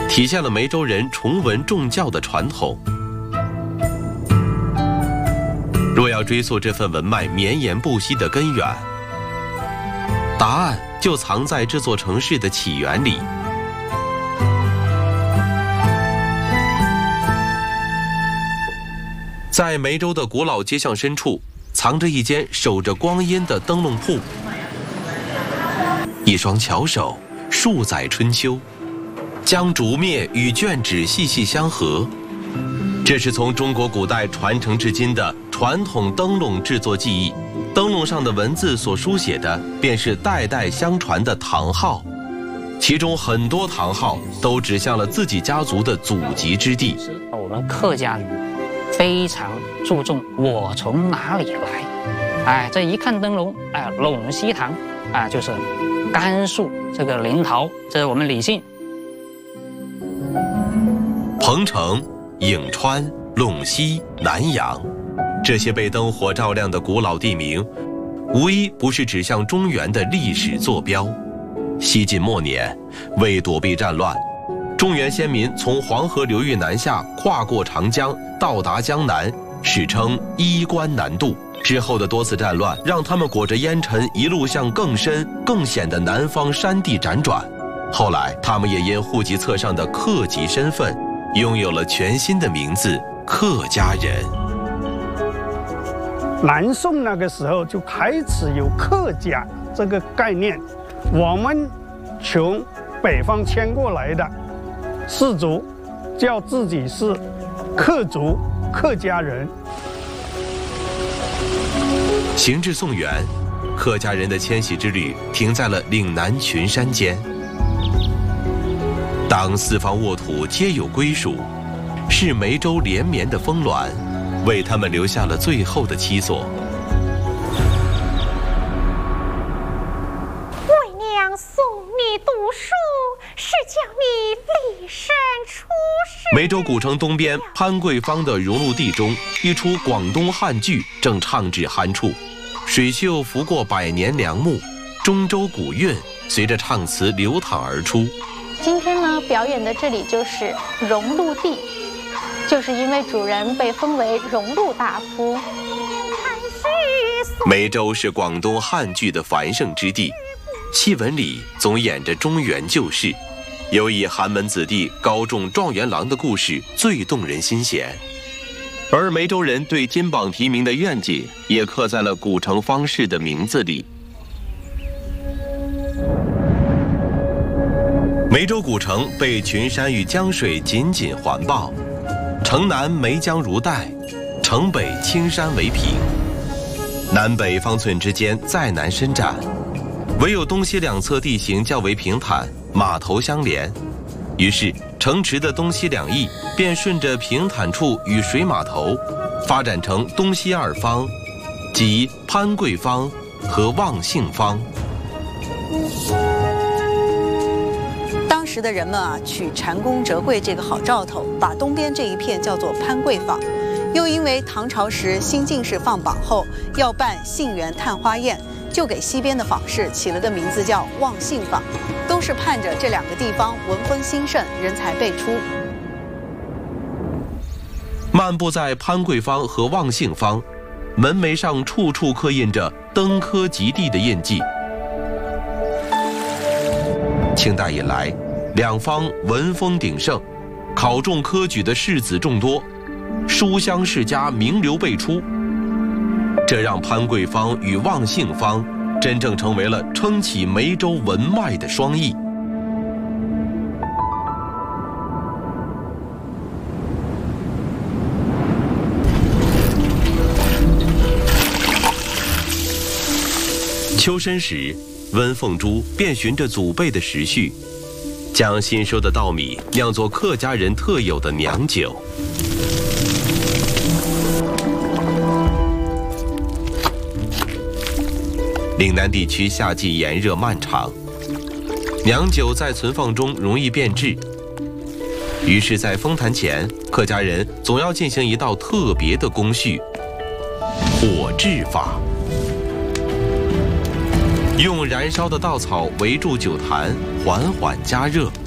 体现了梅州人崇文重教的传统。若要追溯这份文脉绵延不息的根源，答案就藏在这座城市的起源里。在梅州的古老街巷深处，藏着一间守着光阴的灯笼铺，一双巧手，数载春秋，将竹篾与绢纸细细相合。这是从中国古代传承至今的传统灯笼制作技艺。灯笼上的文字所书写的，便是代代相传的堂号，其中很多堂号都指向了自己家族的祖籍之地。 我们客家人非常注重我从哪里来，这一看灯笼，陇西堂，就是甘肃这个临洮，这是我们李姓。 彭城、颍川、陇西、南阳，这些被灯火照亮的古老地名，无一不是指向中原的历史坐标。西晋末年，为躲避战乱，中原先民从黄河流域南下，跨过长江，到达江南，史称衣冠南渡。之后的多次战乱，让他们裹着烟尘，一路向更深、更险的南方山地辗转。后来，他们也因户籍册上的客籍身份，拥有了全新的名字——客家人。 南宋那个时候就开始有客家这个概念，我们从北方迁过来的士族叫自己是客族、客家人。 行至宋元，客家人的迁徙之旅停在了岭南群山间。当四方沃土皆有归属，是梅州连绵的峰峦为他们留下了最后的栖所。 为娘送你读书，是叫你立身出世。 梅州古城东边潘桂坊的熔炉地中，一出广东汉剧正唱至酣处，水袖拂过百年良木，中州古韵随着唱词流淌而出。 今天呢，表演的这里就是熔炉地，就是因为主人被封为熔炉大夫。 梅州是广东汉剧的繁盛之地，戏文里总演着中原旧事，尤以寒门子弟高中状元郎的故事最动人心弦。而梅州人对金榜题名的愿景也刻在了古城方士的名字里。梅州古城被群山与江水紧紧环抱，城南梅江如带，城北青山为屏，南北方寸之间再难伸展，唯有东西两侧地形较为平坦，码头相连，于是城池的东西两翼便顺着平坦处与水码头发展成东西二方，即潘桂坊和望杏坊。 当时的人们取蟾宫折桂这个好兆头，把东边这一片叫做潘桂坊。又因为唐朝时新进士放榜后要办杏园探花宴，就给西边的坊市起了个名字叫望杏坊，都是盼着这两个地方文风兴盛，人才辈出。 漫步在潘桂坊和望杏坊，门楣上处处刻印着登科及第的印记。清代以来，两方文风鼎盛，考中科举的士子众多，书香世家名流辈出，这让潘桂坊与望杏坊真正成为了撑起梅州文脉的双翼。秋深时，温凤珠便循着祖辈的时序，将新收的稻米酿作客家人特有的娘酒。岭南地区夏季炎热漫长，娘酒在存放中容易变质，于是，在封坛前，客家人总要进行一道特别的工序——火制法。用燃烧的稻草围住酒坛，缓缓加热。